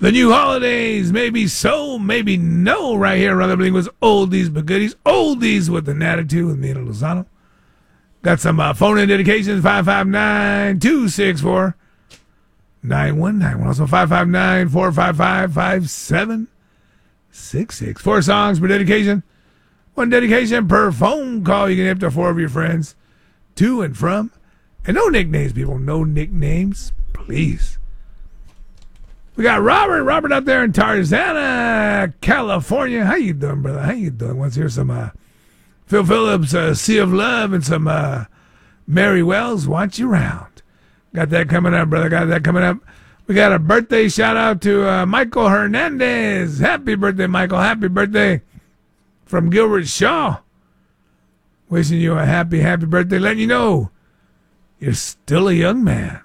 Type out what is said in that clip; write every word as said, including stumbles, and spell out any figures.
The new holidays, maybe so, maybe no, right here. Rather bling was oldies but goodies. Oldies with an attitude with Nina Lozano. Got some uh, phone-in dedications, five five nine, two six four, nine one nine one. Also five five nine, four five five, five seven six six. Four songs per dedication. One dedication per phone call. You can hit up to four of your friends to and from. And no nicknames, people. No nicknames, please. We got Robert. Robert out there in Tarzana, California. How you doing, brother? How you doing? Let's hear some uh, Phil Phillips, uh, Sea of Love, and some uh, Mary Wells, Want You Round. Got that coming up, brother. Got that coming up. We got a birthday shout out to uh, Michael Hernandez. Happy birthday, Michael. Happy birthday from Gilbert Shaw. Wishing you a happy, happy birthday. Letting you know you're still a young man.